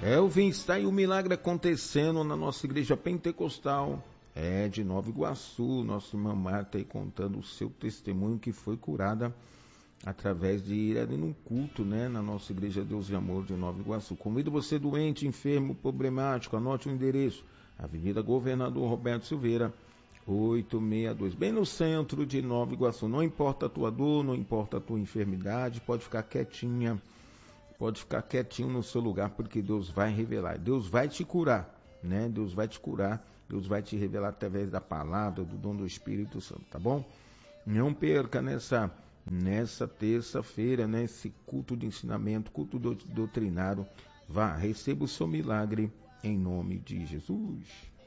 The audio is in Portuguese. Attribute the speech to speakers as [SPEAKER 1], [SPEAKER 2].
[SPEAKER 1] Elvin, está aí o milagre acontecendo na nossa igreja pentecostal, de Nova Iguaçu. Nossa irmã Marta aí contando o seu testemunho, que foi curada através de ir ali num culto, né, na nossa igreja Deus de Amor de Nova Iguaçu. Convido você doente, enfermo, problemático, anote o endereço: Avenida Governador Roberto Silveira, 862, bem no centro de Nova Iguaçu. Não importa a tua dor, não importa a tua enfermidade, pode ficar quietinha, pode ficar quietinho no seu lugar, porque Deus vai revelar, Deus vai te curar, né? Deus vai te curar, Deus vai te revelar através da palavra, do dom do Espírito Santo, tá bom? Não perca nessa terça-feira, nesse culto de ensinamento, culto doutrinário. Vá, receba o seu milagre em nome de Jesus.